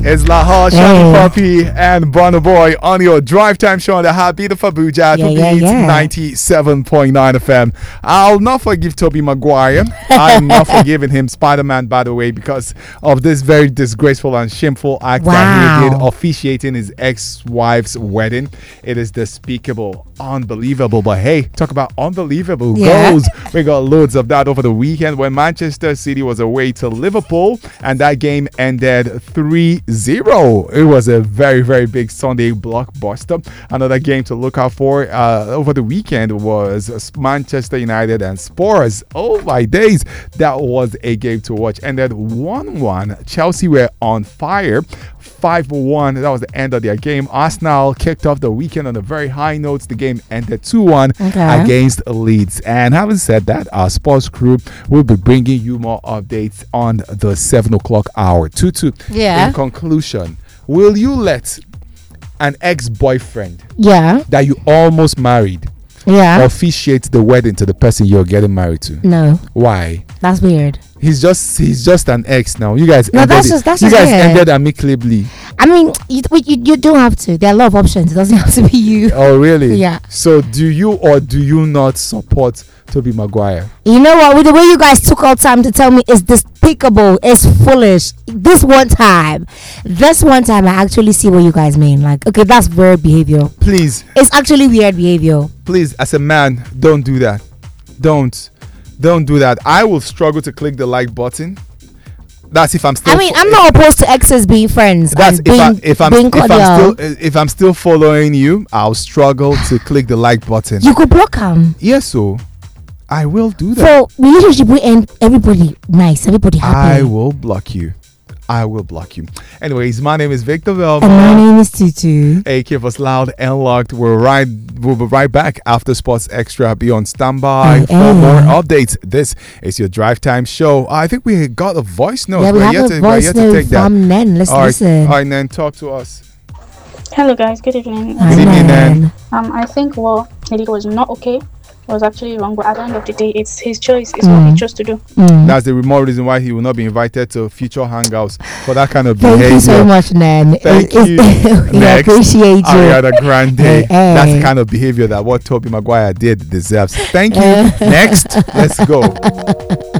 It's Lahore, Shani Puppy, and Burna Boy on your drive time show on the Happy the Fabuja to beat 97.9 FM. I'll not forgive Toby Maguire. I'm not forgiving him, Spider-Man, by the way, because of this very disgraceful and shameful act that he did officiating his ex-wife's wedding. It is despicable, unbelievable. But hey, talk about unbelievable goals. We got loads of that over the weekend when Manchester City was away to Liverpool, and that game ended 3-0. It was a very, very big Sunday blockbuster. Another game to look out for over the weekend was Manchester United and Spurs. Oh my days, that was a game to watch. Ended 1-1. Chelsea were on fire. 5-1. That was the end of their game. Arsenal kicked off the weekend on a very high notes. The game ended 2-1 against Leeds. And having said that, our sports crew will be bringing you more updates on the 7 o'clock hour. Tutu, in conclusion, will you let an ex-boyfriend that you almost married officiate the wedding to the person you're getting married to? No. Why? That's weird. He's just an ex now. You guys ended amicably. I mean, you don't have to. There are a lot of options. It doesn't have to be you. Oh, really? Yeah. So do you or do you not support Toby Maguire? You know what? With the way you guys took all time to tell me it's despicable, it's foolish. This one time, I actually see what you guys mean. Like, okay, that's weird behavior. Please. It's actually weird behavior. Please, as a man, don't do that. Don't do that. I will struggle to click the like button. That's if I'm still. I mean, I'm not opposed to exes being friends. That's if I'm still following you, I'll struggle to click the like button. You could block him. Yes, so I will do that. So relationship will end. Everybody nice. Everybody happy. I will block you. Anyways, my name is Victor Velma. And my name is Tutu. AK was Loud and Locked. We'll be right back after Sports Extra. Be on standby for more updates. This is your Drive Time show. I think we got a voice note. Yeah, we have a voice note from Nen. Let's listen. All right, Nen, talk to us. Hello, guys. Good evening. Good evening, Nen. I think what he did was not okay. Was actually wrong, but at the end of the day, it's his choice. It's what he chose to do. That's the more reason why he will not be invited to future hangouts for that kind of behavior. Thank you so much, Nan. Thank you. We appreciate you. Ariana Grande. That's the kind of behavior that what Toby Maguire did deserves. Thank you. Next, let's go.